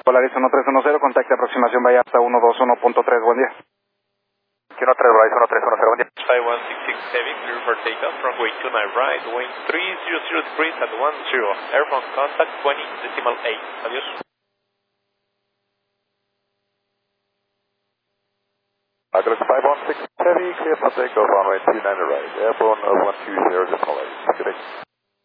Polaris 1310, contacte aproximación vaya hasta 121.3, buen día. 13 Polaris 1310, buen día. Fly 166 Heavy, clear for takeoff, runway 29 right, wind 300 degrees at 10, airborne contact 20.8, adiós. Galaxy 516 Heavy, clear for takeoff, runway 29 right, airborne 120.8. Good day.